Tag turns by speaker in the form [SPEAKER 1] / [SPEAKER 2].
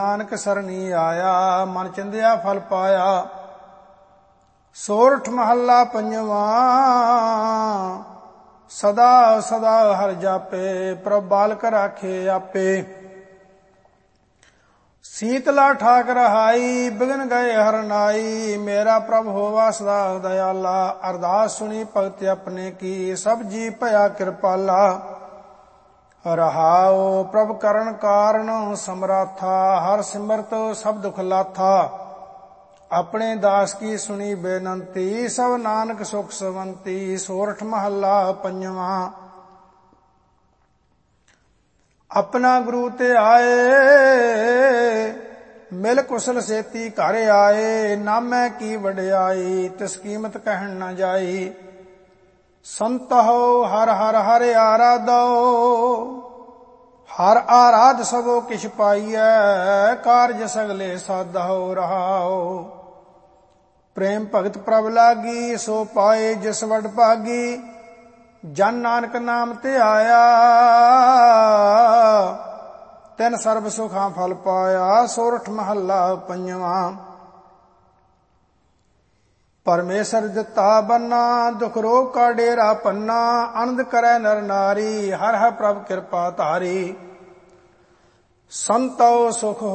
[SPEAKER 1] ਨਾਨਕ ਸਰਣੀ ਆਇਆ, ਮਨ ਚਿੰਦਿਆ ਫਲ ਪਾਇਆ। ਸੋਰਠ ਮਹੱਲਾ ਪੰਜਵਾਂ। ਸਦਾ ਸਦਾ ਹਰਿ ਜਾਪੇ, ਪ੍ਰਭ ਬਾਲਕ ਰਾਖੇ ਆਪੇ। ਸੀਤਲਾ ਠਾਕ ਰਹਾਈ, ਬਿਗਨ ਗਏ ਹਰਨਾਈ। ਮੇਰਾ ਪ੍ਰਭ ਹੋਵਾ ਸਦਾ ਦਇਆਲਾ, ਅਰਦਾਸ ਸੁਣੀ ਭਗਤ ਆਪਣੇ ਕੀ। ਸਭ ਜੀ ਭਇਆ ਕਿਰਪਾਲਾ। ਰਹਾਉ ਪ੍ਰਭ ਕਰਨ ਕਾਰਨ ਸਮਰਾਥਾ, ਹਰ ਸਿਮਰਤ ਸਭ ਦੁਖ ਲਾਥਾ। ਆਪਣੇ ਦਾਸ ਕੀ ਸੁਣੀ ਬੇਨੰਤੀ, ਸਭ ਨਾਨਕ ਸੁਖ ਸਵੰਤੀ। ਸੋਰਠ ਮਹੱਲਾ ਪੰਜਵਾਂ। ਆਪਣਾ ਗੁਰੂ ਤੇ ਆਏ, ਮਿਲ ਕੁਸਲ ਸੇਤੀ ਘਰ ਆਏ। ਨਾਮੈ ਕੀ ਵਡਿਆਈ, ਤਿਸ ਕੀਮਤ ਕਹਿਣ ਨਾ ਜਾਈ। ਸੰਤਹੁ ਹਰ ਹਰ ਹਰਿ ਆਰਾਧੋ, ਹਰ ਆਰਾਧ ਸਭੋ ਕਿਛ ਪਾਈਐ। ਕਾਰਜ ਸਗਲੇ ਸਾਧਹੁ ਰਹਾਉ। ਪ੍ਰੇਮ ਭਗਤ ਪ੍ਰਭ ਲਾਗੀ, ਸੋ ਪਾਏ ਜਿਸ ਵਡ ਭਾਗੀ। ਜਨ ਨਾਨਕ ਨਾਮ ਤੇ ਆਇਆ, ਤਿਨ ਸਰਬ ਸੁਖਾਂ ਫਲ ਪਾਇਆ। ਸੋਰਠ ਮਹੱਲਾ ਪੰਜਵਾਂ। ਪਰਮੇਸ਼ਰ ਦਿੱਤਾ ਬੰਨਾ, ਦੁਖ ਰੋਗ ਕਾ ਡੇਰਾ ਪੰਨਾ। ਆਨੰਦ ਕਰੈ ਨਰ ਨਾਰੀ, ਹਰ ਹਰ ਪ੍ਰਭ ਕਿਰਪਾ ਧਾਰੀ। ਸੰਤੋ ਸੁਖ